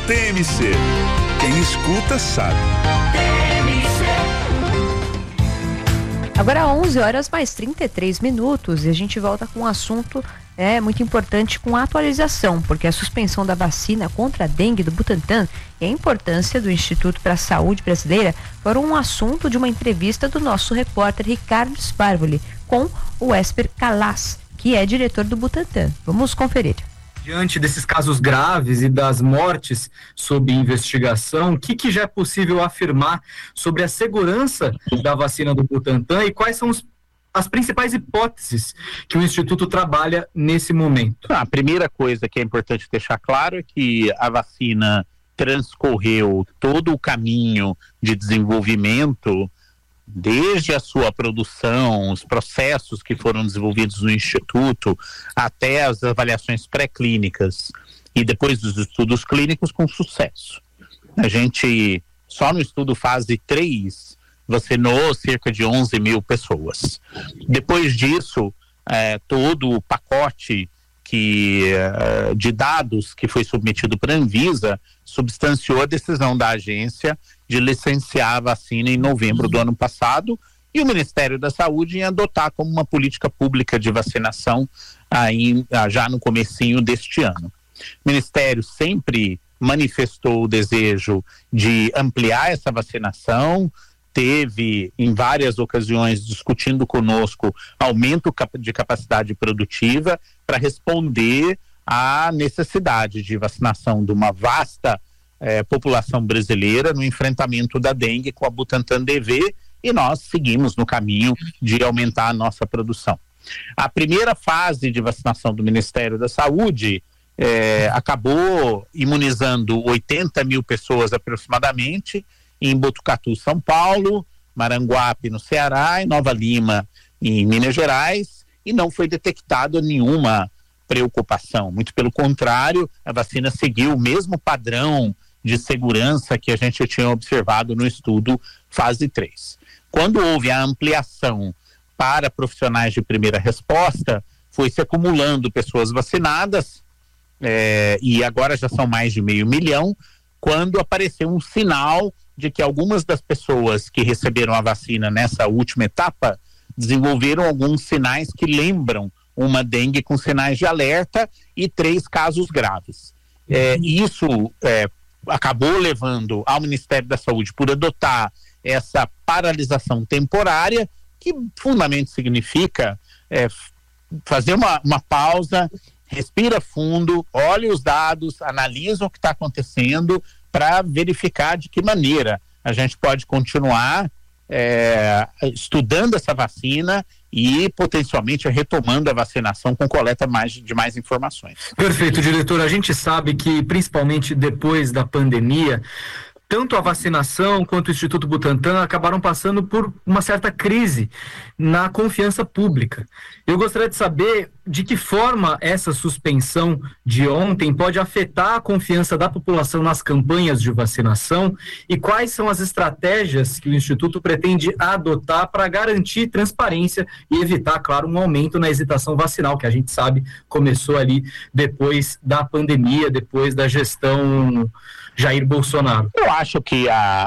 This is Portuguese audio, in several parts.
TMC. Quem escuta sabe. Agora 11h mais 33 minutos e a gente volta com um assunto muito importante, com a atualização, porque a suspensão da vacina contra a dengue do Butantan e a importância do Instituto para a Saúde Brasileira foram um assunto de uma entrevista do nosso repórter Ricardo Sparvoli com o Esper Calas, que é diretor do Butantan. Vamos conferir. Diante desses casos graves e das mortes sob investigação, o que já é possível afirmar sobre a segurança da vacina do Butantan e quais são as principais hipóteses que o Instituto trabalha nesse momento? A primeira coisa que é importante deixar claro é que a vacina transcorreu todo o caminho de desenvolvimento, desde a sua produção, os processos que foram desenvolvidos no Instituto, até as avaliações pré-clínicas e depois dos estudos clínicos, com sucesso. A gente, só no estudo fase 3, vacinou cerca de 11 mil pessoas. Depois disso, todo o pacote de dados que foi submetido para a Anvisa substanciou a decisão da agência de licenciar a vacina em novembro do ano passado, e o Ministério da Saúde em adotar como uma política pública de vacinação já no comecinho deste ano. O Ministério sempre manifestou o desejo de ampliar essa vacinação, teve em várias ocasiões discutindo conosco aumento de capacidade produtiva para responder à necessidade de vacinação de uma vasta população brasileira no enfrentamento da dengue com a Butantan DV, e nós seguimos no caminho de aumentar a nossa produção. A primeira fase de vacinação do Ministério da Saúde acabou imunizando 80 mil pessoas aproximadamente em Botucatu, São Paulo, Maranguape, no Ceará, e Nova Lima, em Minas Gerais, e não foi detectada nenhuma preocupação. Muito pelo contrário, a vacina seguiu o mesmo padrão de segurança que a gente tinha observado no estudo fase 3. Quando houve a ampliação para profissionais de primeira resposta, foi se acumulando pessoas vacinadas, e agora já são mais de 500 mil, quando apareceu um sinal de que algumas das pessoas que receberam a vacina nessa última etapa desenvolveram alguns sinais que lembram uma dengue com sinais de alerta e 3 casos graves. Isso acabou levando ao Ministério da Saúde por adotar essa paralisação temporária, que fundamentalmente significa fazer uma pausa, respira fundo, olha os dados, analisa o que está acontecendo para verificar de que maneira a gente pode continuar estudando essa vacina e potencialmente retomando a vacinação com coleta de mais informações. Perfeito, diretor. A gente sabe que principalmente depois da pandemia, tanto a vacinação quanto o Instituto Butantan acabaram passando por uma certa crise na confiança pública. Eu gostaria de saber de que forma essa suspensão de ontem pode afetar a confiança da população nas campanhas de vacinação e quais são as estratégias que o Instituto pretende adotar para garantir transparência e evitar, claro, um aumento na hesitação vacinal, que a gente sabe começou ali depois da pandemia, depois da gestão Jair Bolsonaro. Eu acho que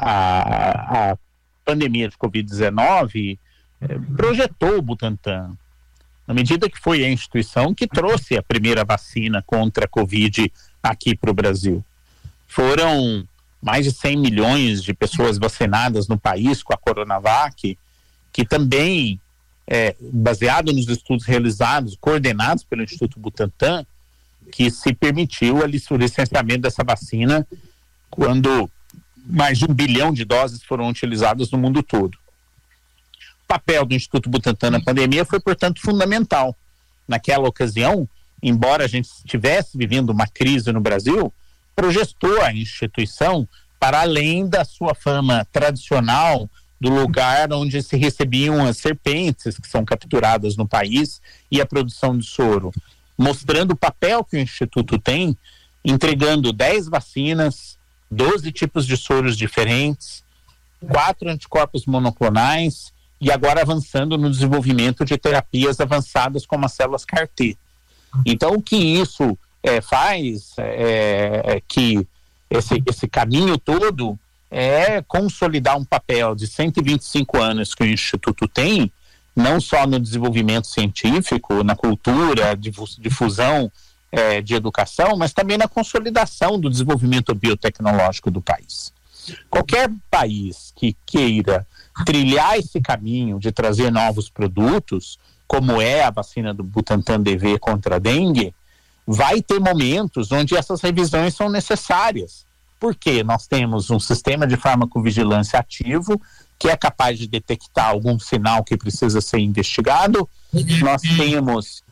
a pandemia de Covid-19 projetou o Butantan, na medida que foi a instituição que trouxe a primeira vacina contra a Covid aqui para o Brasil. Foram mais de 100 milhões de pessoas vacinadas no país com a Coronavac, que também, baseado nos estudos realizados, coordenados pelo Instituto Butantan, que se permitiu o licenciamento dessa vacina quando mais de 1 bilhão de doses foram utilizadas no mundo todo. O papel do Instituto Butantan na pandemia foi, portanto, fundamental. Naquela ocasião, embora a gente estivesse vivendo uma crise no Brasil, projetou a instituição para além da sua fama tradicional do lugar onde se recebiam as serpentes que são capturadas no país e a produção de soro, mostrando o papel que o Instituto tem, entregando 10 vacinas, 12 tipos de soros diferentes, 4 anticorpos monoclonais e agora avançando no desenvolvimento de terapias avançadas como as células CAR-T. Então, o que isso faz é que esse caminho todo é consolidar um papel de 125 anos que o Instituto tem, não só no desenvolvimento científico, na cultura, difusão de educação, mas também na consolidação do desenvolvimento biotecnológico do país. Qualquer país que queira trilhar esse caminho de trazer novos produtos, como é a vacina do Butantan DV contra a dengue, vai ter momentos onde essas revisões são necessárias. Porque nós temos um sistema de farmacovigilância ativo que é capaz de detectar algum sinal que precisa ser investigado. Nós temos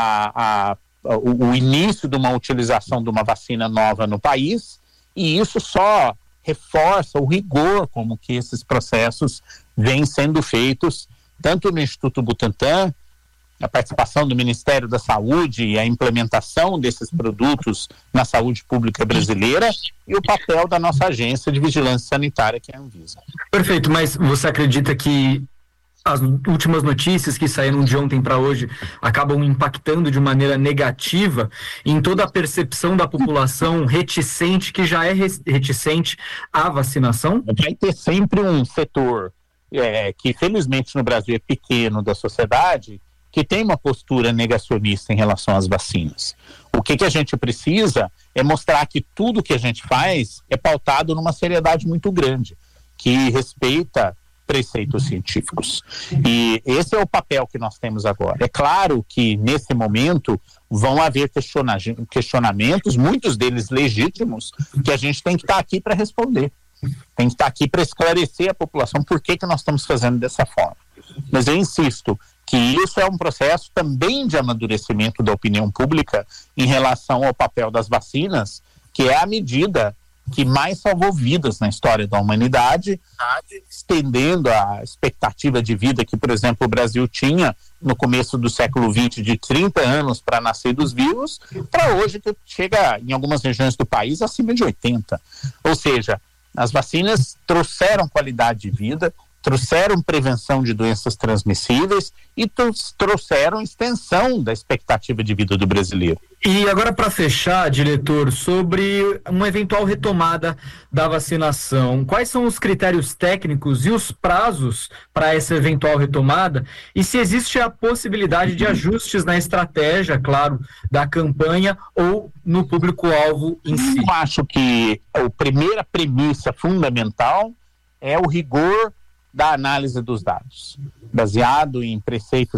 o início de uma utilização de uma vacina nova no país, e isso só reforça o rigor como que esses processos vêm sendo feitos, tanto no Instituto Butantan, a participação do Ministério da Saúde e a implementação desses produtos na saúde pública brasileira, e o papel da nossa agência de vigilância sanitária, que é a Anvisa. Perfeito, mas você acredita que as últimas notícias que saíram de ontem para hoje acabam impactando de maneira negativa em toda a percepção da população reticente, que já é reticente à vacinação? Vai ter sempre um setor que felizmente no Brasil é pequeno da sociedade, que tem uma postura negacionista em relação às vacinas. O que a gente precisa é mostrar que tudo que a gente faz é pautado numa seriedade muito grande, que respeita preceitos científicos. E esse é o papel que nós temos agora. É claro que, nesse momento, vão haver questionamentos, muitos deles legítimos, que a gente tem que estar aqui para responder. Tem que estar aqui para esclarecer a população por que nós estamos fazendo dessa forma. Mas eu insisto que isso é um processo também de amadurecimento da opinião pública em relação ao papel das vacinas, que é a medida que mais salvou vidas na história da humanidade, estendendo a expectativa de vida que, por exemplo, o Brasil tinha no começo do século XX de 30 anos para nascer dos vivos, para hoje que chega em algumas regiões do país acima de 80. Ou seja, as vacinas trouxeram qualidade de vida, trouxeram prevenção de doenças transmissíveis e trouxeram extensão da expectativa de vida do brasileiro. E agora, para fechar, diretor, sobre uma eventual retomada da vacinação, quais são os critérios técnicos e os prazos para essa eventual retomada, e se existe a possibilidade de ajustes na estratégia, claro, da campanha ou no público-alvo em si? Eu acho que a primeira premissa fundamental é o rigor da análise dos dados, baseado em preceitos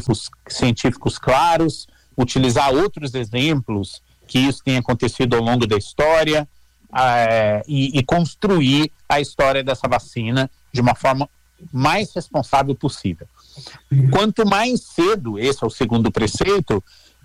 científicos claros, utilizar outros exemplos que isso tenha acontecido ao longo da história e construir a história dessa vacina de uma forma mais responsável possível. Quanto mais cedo, esse é o segundo preceito,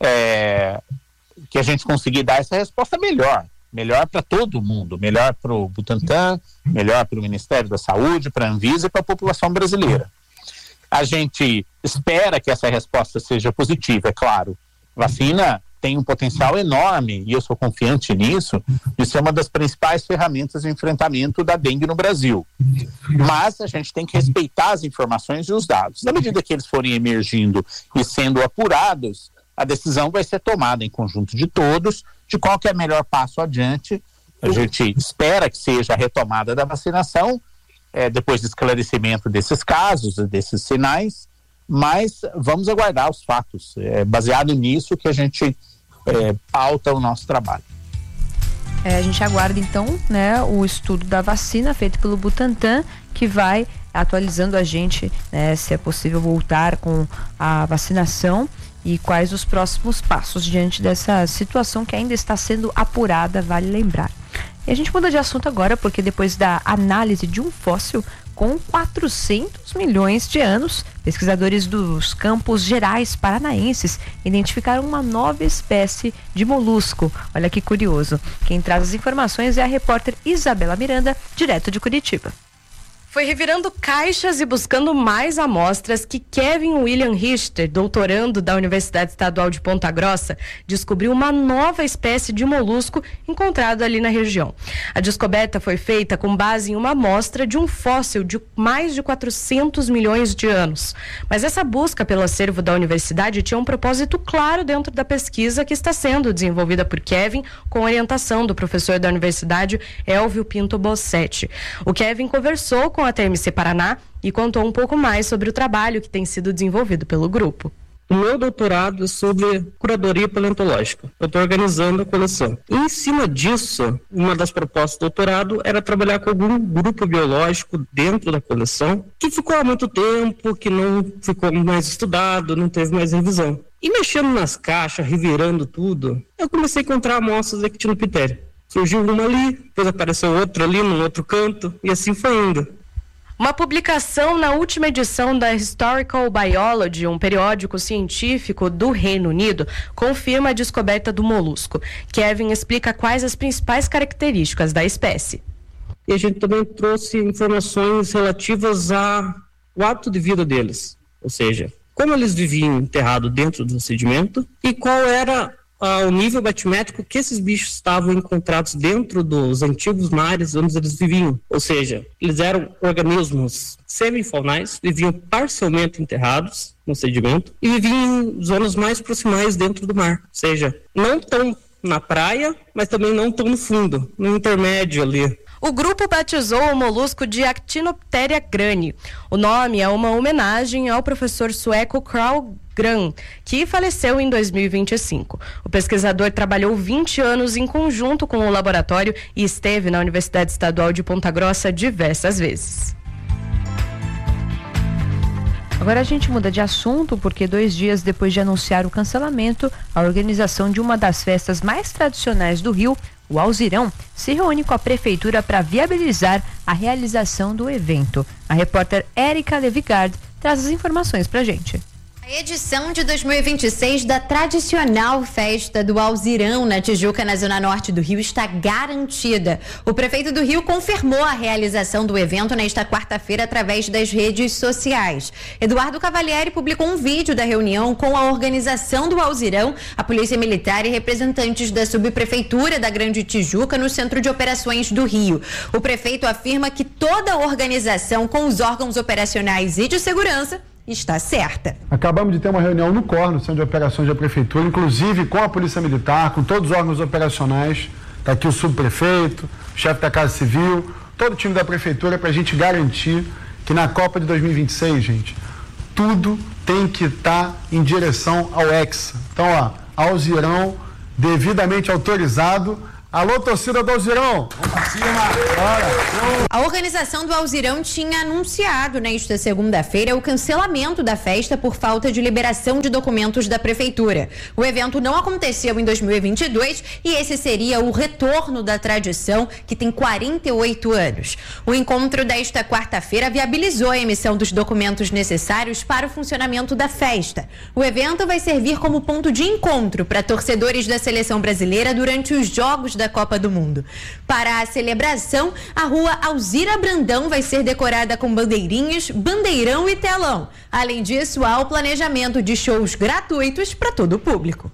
que a gente conseguir dar essa resposta, melhor. Melhor para todo mundo, melhor para o Butantan, melhor para o Ministério da Saúde, para a Anvisa e para a população brasileira. A gente espera que essa resposta seja positiva, é claro. Vacina tem um potencial enorme, e eu sou confiante nisso, de ser uma das principais ferramentas de enfrentamento da dengue no Brasil. Mas a gente tem que respeitar as informações e os dados. Na medida que eles forem emergindo e sendo apurados, a decisão vai ser tomada em conjunto de todos, de qual que é o melhor passo adiante. A gente espera que seja a retomada da vacinação, depois do esclarecimento desses casos, desses sinais, mas vamos aguardar os fatos. É baseado nisso que a gente pauta o nosso trabalho. A gente aguarda então, né, o estudo da vacina feito pelo Butantan, que vai atualizando a gente, né, se é possível voltar com a vacinação e quais os próximos passos diante dessa situação que ainda está sendo apurada, vale lembrar. E a gente muda de assunto agora, porque depois da análise de um fóssil com 400 milhões de anos, pesquisadores dos Campos Gerais paranaenses identificaram uma nova espécie de molusco. Olha que curioso. Quem traz as informações é a repórter Isabela Miranda, direto de Curitiba. Foi revirando caixas e buscando mais amostras que Kevin William Richter, doutorando da Universidade Estadual de Ponta Grossa, descobriu uma nova espécie de molusco encontrado ali na região. A descoberta foi feita com base em uma amostra de um fóssil de mais de 400 milhões de anos. Mas essa busca pelo acervo da universidade tinha um propósito claro dentro da pesquisa que está sendo desenvolvida por Kevin, com orientação do professor da universidade, Elvio Pinto Bossetti. O Kevin conversou com a TMC Paraná e contou um pouco mais sobre o trabalho que tem sido desenvolvido pelo grupo. O meu doutorado é sobre curadoria paleontológica. Eu estou organizando a coleção. E em cima disso, uma das propostas do doutorado era trabalhar com algum grupo biológico dentro da coleção que ficou há muito tempo, que não ficou mais estudado, não teve mais revisão. E mexendo nas caixas, revirando tudo, eu comecei a encontrar amostras de Actinoptera. Surgiu uma ali, depois apareceu outra ali, num outro canto, e assim foi indo. Uma publicação na última edição da Historical Biology, um periódico científico do Reino Unido, confirma a descoberta do molusco. Kevin explica quais as principais características da espécie. E a gente também trouxe informações relativas ao hábito de vida deles, ou seja, como eles viviam enterrados dentro do sedimento e qual era o nível batimétrico que esses bichos estavam encontrados dentro dos antigos mares onde eles viviam. Ou seja, eles eram organismos semifaunais, viviam parcialmente enterrados no sedimento e viviam em zonas mais proximais dentro do mar. Ou seja, não tão na praia, mas também não tão no fundo, no intermédio ali. O grupo batizou o molusco de Actinoptera grani. O nome é uma homenagem ao professor sueco Carl Gran, que faleceu em 2025. O pesquisador trabalhou 20 anos em conjunto com o laboratório e esteve na Universidade Estadual de Ponta Grossa diversas vezes. Agora a gente muda de assunto porque 2 dias depois de anunciar o cancelamento, a organização de uma das festas mais tradicionais do Rio, o Alzirão, se reúne com a prefeitura para viabilizar a realização do evento. A repórter Érica Levigard traz as informações para a gente. A edição de 2026 da tradicional festa do Alzirão na Tijuca, na zona norte do Rio, está garantida. O prefeito do Rio confirmou a realização do evento nesta quarta-feira através das redes sociais. Eduardo Cavalieri publicou um vídeo da reunião com a organização do Alzirão, a Polícia Militar e representantes da subprefeitura da Grande Tijuca no Centro de Operações do Rio. O prefeito afirma que toda a organização com os órgãos operacionais e de segurança está certa. Acabamos de ter uma reunião no COR, no Centro de Operações da Prefeitura, inclusive com a Polícia Militar, com todos os órgãos operacionais. Está aqui o subprefeito, o chefe da Casa Civil, todo o time da Prefeitura, para a gente garantir que na Copa de 2026, gente, tudo tem que estar em direção ao Hexa. Então, ó, Alzirão, devidamente autorizado. Alô, torcida do Alzirão! Vamos pra cima! Bora! A organização do Alzirão tinha anunciado nesta segunda-feira o cancelamento da festa por falta de liberação de documentos da prefeitura. O evento não aconteceu em 2022 e esse seria o retorno da tradição, que tem 48 anos. O encontro desta quarta-feira viabilizou a emissão dos documentos necessários para o funcionamento da festa. O evento vai servir como ponto de encontro para torcedores da seleção brasileira durante os Jogos da Copa do Mundo. Para a celebração, a rua Alzira Brandão vai ser decorada com bandeirinhas, bandeirão e telão. Além disso, há o planejamento de shows gratuitos para todo o público.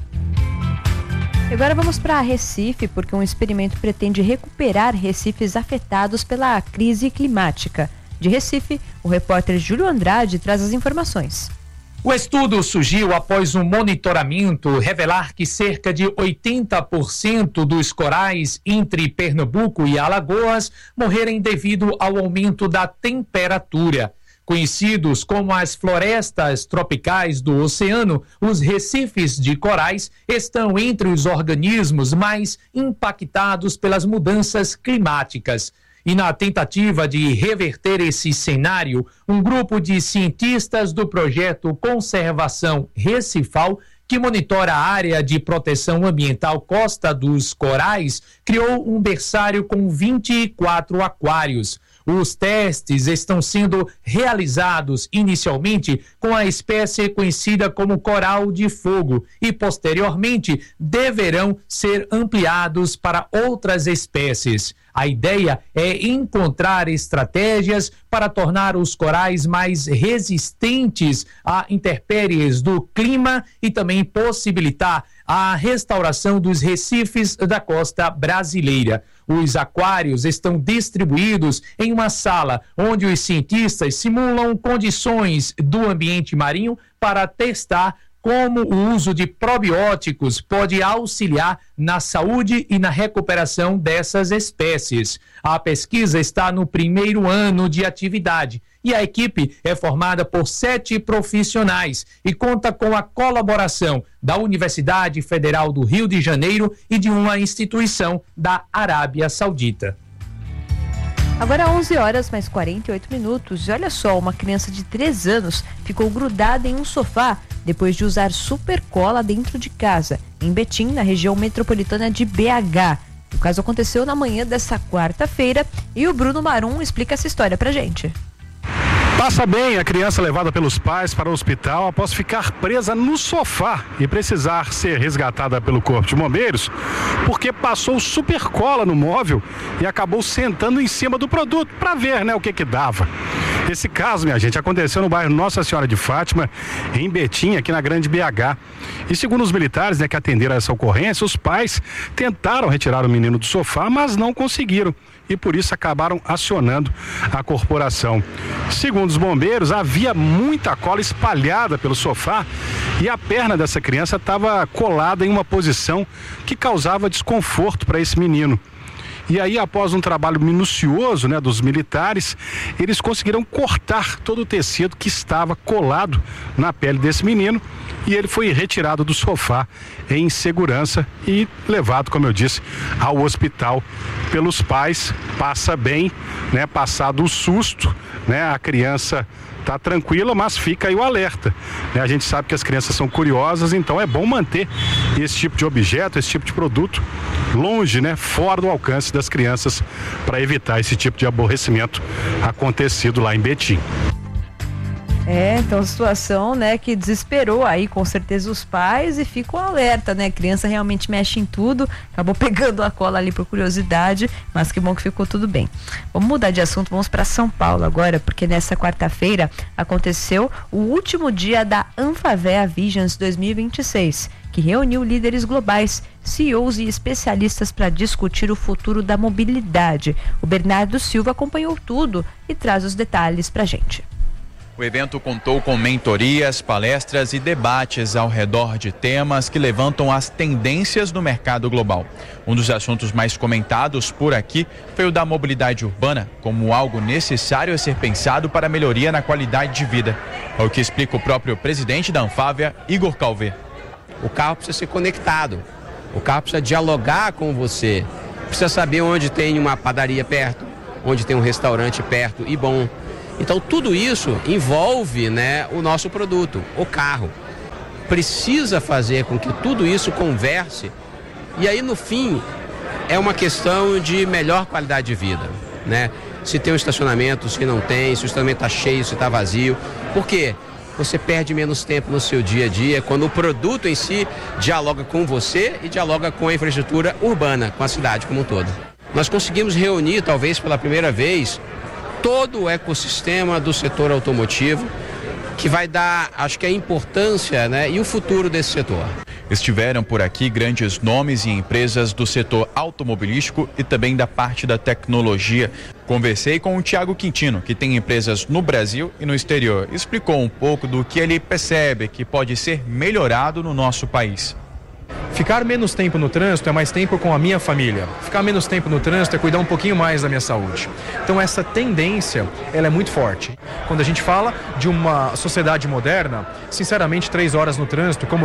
Agora vamos para Recife, porque um experimento pretende recuperar recifes afetados pela crise climática. De Recife, o repórter Júlio Andrade traz as informações. O estudo surgiu após um monitoramento revelar que cerca de 80% dos corais entre Pernambuco e Alagoas morrerem devido ao aumento da temperatura. Conhecidos como as florestas tropicais do oceano, os recifes de corais estão entre os organismos mais impactados pelas mudanças climáticas. E na tentativa de reverter esse cenário, um grupo de cientistas do projeto Conservação Recifal, que monitora a área de proteção ambiental Costa dos Corais, criou um berçário com 24 aquários. Os testes estão sendo realizados inicialmente com a espécie conhecida como coral de fogo e posteriormente deverão ser ampliados para outras espécies. A ideia é encontrar estratégias para tornar os corais mais resistentes a intempéries do clima e também possibilitar a restauração dos recifes da costa brasileira. Os aquários estão distribuídos em uma sala onde os cientistas simulam condições do ambiente marinho para testar como o uso de probióticos pode auxiliar na saúde e na recuperação dessas espécies. A pesquisa está no primeiro ano de atividade e a equipe é formada por 7 profissionais e conta com a colaboração da Universidade Federal do Rio de Janeiro e de uma instituição da Arábia Saudita. Agora 11 horas mais 48 minutos. E olha só, uma criança de 3 anos ficou grudada em um sofá depois de usar super cola dentro de casa, em Betim, na região metropolitana de BH. O caso aconteceu na manhã dessa quarta-feira e o Bruno Marum explica essa história pra gente. Passa bem a criança levada pelos pais para o hospital após ficar presa no sofá e precisar ser resgatada pelo Corpo de Bombeiros porque passou super cola no móvel e acabou sentando em cima do produto para ver, o que dava. Esse caso, minha gente, aconteceu no bairro Nossa Senhora de Fátima, em Betim, aqui na Grande BH. E segundo os militares, que atenderam a essa ocorrência, os pais tentaram retirar o menino do sofá, mas não conseguiram. E por isso acabaram acionando a corporação. Segundo os bombeiros, havia muita cola espalhada pelo sofá e a perna dessa criança estava colada em uma posição que causava desconforto para esse menino. E aí, após um trabalho minucioso, dos militares, eles conseguiram cortar todo o tecido que estava colado na pele desse menino e ele foi retirado do sofá em segurança e levado, como eu disse, ao hospital pelos pais. Passa bem, passado o susto, a criança está tranquila, mas fica aí o alerta. A gente sabe que as crianças são curiosas, então é bom manter esse tipo de objeto, esse tipo de produto longe, fora do alcance das crianças, para evitar esse tipo de aborrecimento acontecido lá em Betim. Então situação, que desesperou aí com certeza os pais e fica um alerta, A criança realmente mexe em tudo, acabou pegando a cola ali por curiosidade, mas que bom que ficou tudo bem. Vamos mudar de assunto, vamos para São Paulo agora, porque nessa quarta-feira aconteceu o último dia da Anfavea Visions 2026, que reuniu líderes globais, CEOs e especialistas para discutir o futuro da mobilidade. O Bernardo Silva acompanhou tudo e traz os detalhes pra gente. O evento contou com mentorias, palestras e debates ao redor de temas que levantam as tendências do mercado global. Um dos assuntos mais comentados por aqui foi o da mobilidade urbana, como algo necessário a ser pensado para a melhoria na qualidade de vida. É o que explica o próprio presidente da Anfavea, Igor Calvé. O carro precisa ser conectado, o carro precisa dialogar com você, precisa saber onde tem uma padaria perto, onde tem um restaurante perto e bom. Então tudo isso envolve, o nosso produto, o carro. Precisa fazer com que tudo isso converse e aí no fim é uma questão de melhor qualidade de vida, Se tem um estacionamento, se não tem, se o estacionamento está cheio, se está vazio. Por quê? Você perde menos tempo no seu dia a dia quando o produto em si dialoga com você e dialoga com a infraestrutura urbana, com a cidade como um todo. Nós conseguimos reunir, talvez pela primeira vez, todo o ecossistema do setor automotivo, que vai dar, acho que a importância, e o futuro desse setor. Estiveram por aqui grandes nomes e empresas do setor automobilístico e também da parte da tecnologia. Conversei com o Thiago Quintino, que tem empresas no Brasil e no exterior. Explicou um pouco do que ele percebe que pode ser melhorado no nosso país. Ficar menos tempo no trânsito é mais tempo com a minha família. Ficar menos tempo no trânsito é cuidar um pouquinho mais da minha saúde. Então essa tendência, ela é muito forte. Quando a gente fala de uma sociedade moderna, sinceramente 3 horas no trânsito, como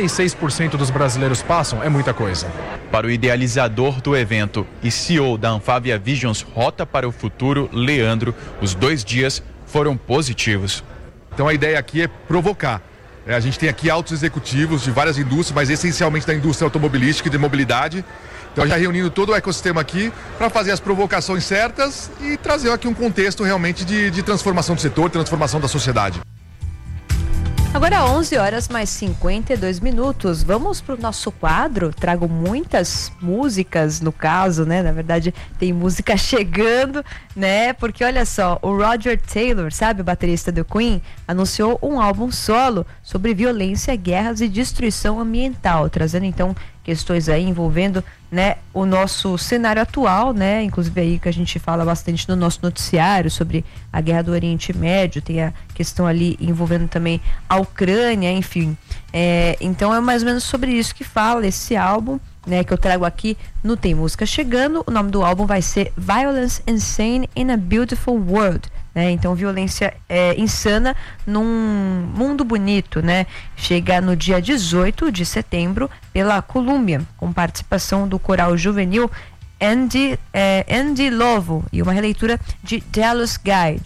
86% dos brasileiros passam, é muita coisa. Para o idealizador do evento e CEO da Anfavea Visions Rota para o Futuro, Leandro, os 2 dias foram positivos. Então a ideia aqui é provocar. A gente tem aqui altos executivos de várias indústrias, mas essencialmente da indústria automobilística e de mobilidade, Então já reunindo todo o ecossistema aqui para fazer as provocações certas e trazer aqui um contexto realmente de transformação do setor, transformação da sociedade. Agora 11 horas mais 52 minutos, vamos para o nosso quadro. Trago muitas músicas, no caso, né? Na verdade, tem música chegando, né? Porque olha só, o Roger Taylor, sabe, o baterista do Queen, anunciou um álbum solo sobre violência, guerras e destruição ambiental, trazendo então questões aí envolvendo, né, o nosso cenário atual, né, inclusive aí que a gente fala bastante no nosso noticiário sobre a guerra do Oriente Médio, tem a questão ali envolvendo também a Ucrânia, enfim. Então é mais ou menos sobre isso que fala esse álbum, né, que eu trago aqui no Tem Música Chegando. O nome do álbum vai ser Violence Insane in a Beautiful World. Então, violência insana num mundo bonito, né? Chega no dia 18 de setembro pela Columbia, com participação do coral juvenil Andy Lovo e uma releitura de Jealous Guy,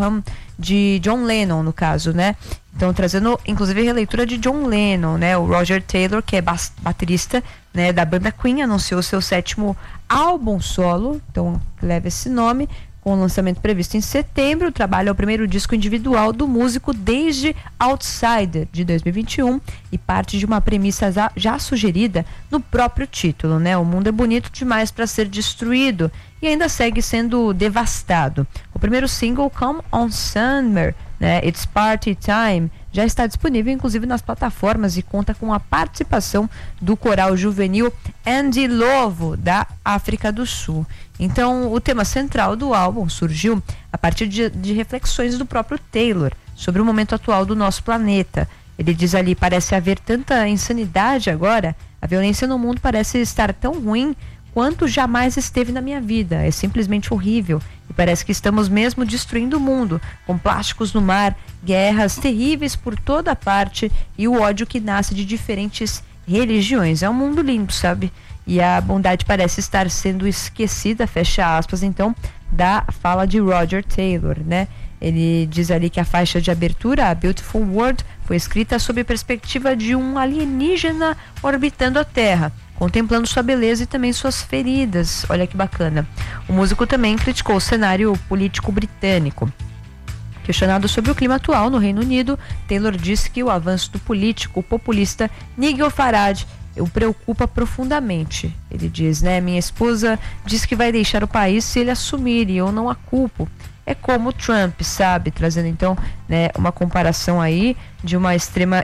de John Lennon, no caso, né? Então, trazendo, inclusive, a releitura de John Lennon, né? O Roger Taylor, que é baterista, né, da banda Queen, anunciou seu 7º álbum solo, então leva esse nome, com o lançamento previsto em setembro. O trabalho é o primeiro disco individual do músico desde Outsider, de 2021, e parte de uma premissa já sugerida no próprio título, né? O mundo é bonito demais para ser destruído e ainda segue sendo devastado. O primeiro single, Come On Summer, né, It's Party Time, já está disponível inclusive nas plataformas e conta com a participação do coral juvenil Andy Lovo, da África do Sul. Então, o tema central do álbum surgiu a partir de reflexões do próprio Taylor sobre o momento atual do nosso planeta. Ele diz ali, parece haver tanta insanidade agora, a violência no mundo parece estar tão ruim quanto jamais esteve na minha vida. É simplesmente horrível e parece que estamos mesmo destruindo o mundo, com plásticos no mar, guerras terríveis por toda parte e o ódio que nasce de diferentes religiões. É um mundo lindo, sabe? E a bondade parece estar sendo esquecida, fecha aspas, então, da fala de Roger Taylor, né? Ele diz ali que a faixa de abertura, a Beautiful World, foi escrita sob a perspectiva de um alienígena orbitando a Terra, contemplando sua beleza e também suas feridas. Olha que bacana. O músico também criticou o cenário político britânico. Questionado sobre o clima atual no Reino Unido, Taylor disse que o avanço do político populista Nigel Farage o preocupa profundamente. Ele diz, né, minha esposa diz que vai deixar o país se ele assumir e eu não a culpo. É como Trump, sabe? Trazendo então, né, uma comparação aí de uma extrema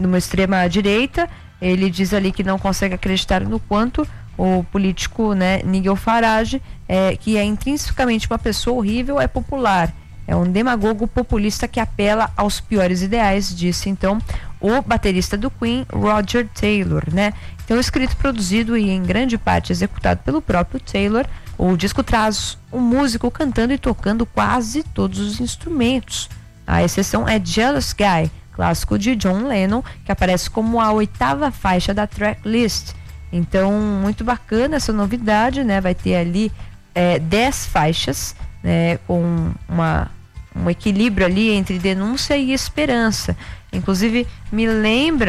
direita. Ele diz ali que não consegue acreditar no quanto o político, né, Nigel Farage, que é intrinsecamente uma pessoa horrível, é popular. É um demagogo populista que apela aos piores ideais, disse então o baterista do Queen, Roger Taylor, né? Então, escrito, produzido e em grande parte executado pelo próprio Taylor, o disco traz um músico cantando e tocando quase todos os instrumentos. A exceção é Jealous Guy, clássico de John Lennon, que aparece como a 8ª faixa da tracklist. Então, muito bacana essa novidade, né? Vai ter ali 10 faixas, né, com um equilíbrio ali entre denúncia e esperança. Inclusive, me lembra